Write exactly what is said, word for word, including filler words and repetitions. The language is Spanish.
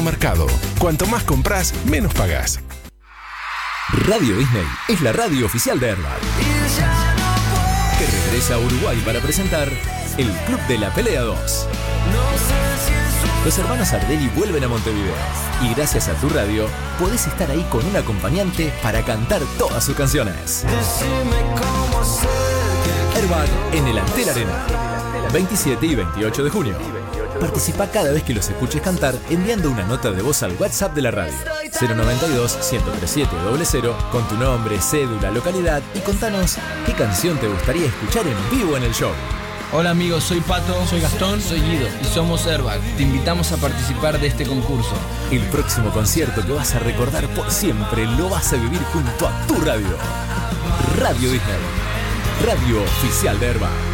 Mercado. Cuanto más compras, menos pagás. Radio Disney es la radio oficial de Airbag, que regresa a Uruguay para presentar el Club de la Pelea dos. Los hermanos Ardelli vuelven a Montevideo y gracias a tu radio podés estar ahí con un acompañante para cantar todas sus canciones. Airbag en el Antel Arena, veintisiete y veintiocho de junio. Participa cada vez que los escuches cantar enviando una nota de voz al WhatsApp de la radio cero noventa y dos, ciento treinta y siete, cero cero con tu nombre, cédula, localidad y contanos qué canción te gustaría escuchar en vivo en el show. Hola amigos, soy Pato, soy Gastón, soy Guido y somos Airbag. Te invitamos a participar de este concurso. El próximo concierto que vas a recordar por siempre lo vas a vivir junto a tu radio. Radio Disney, radio oficial de Airbag.